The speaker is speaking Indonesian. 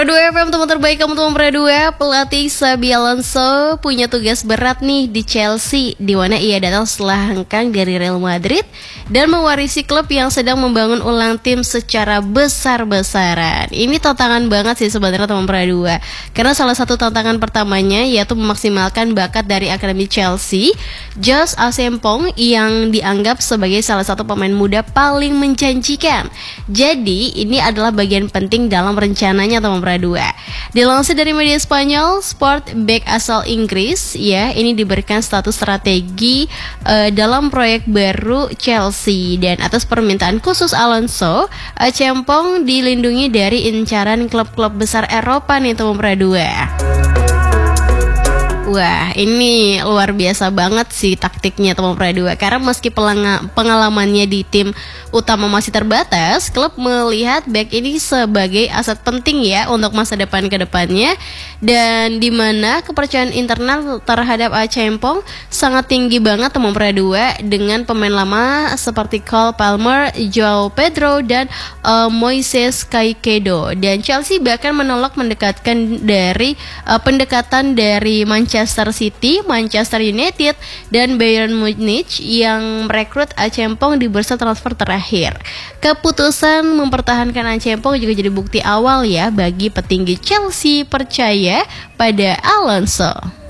Pro 2 FM, teman terbaik kamu teman Pro 2. Pelatih Xabi Alonso punya tugas berat nih di Chelsea, di mana ia datang setelah hengkang dari Real Madrid dan mewarisi klub yang sedang membangun ulang tim secara besar-besaran. Ini tantangan banget sih sebenarnya teman Pro 2, karena salah satu tantangan pertamanya yaitu memaksimalkan bakat dari akademi Chelsea, Josh Asampong, yang dianggap sebagai salah satu pemain muda paling menjanjikan. Jadi ini adalah bagian penting dalam rencananya teman Pro 2. Dilansir dari media Spanyol, Sport back asal Inggris ya, ini diberikan status strategi dalam proyek baru Chelsea, dan atas permintaan khusus Alonso, Asampong dilindungi dari incaran klub-klub besar Eropa nih teman Pro 2. Wah, ini luar biasa banget sih taktiknya teman Pro 2, karena meski pengalamannya di tim utama masih terbatas, klub melihat back ini sebagai aset penting ya untuk masa depan ke depannya, dan dimana kepercayaan internal terhadap Asampong sangat tinggi banget teman Pro 2 dengan pemain lama seperti Cole Palmer, Joao Pedro, dan Moises Caicedo. Dan Chelsea bahkan menolak pendekatan dari Manchester City, Manchester United, dan Bayern Munich yang merekrut Asampong di bursa transfer terakhir. Keputusan mempertahankan Asampong juga jadi bukti awal ya bagi petinggi Chelsea percaya pada Alonso.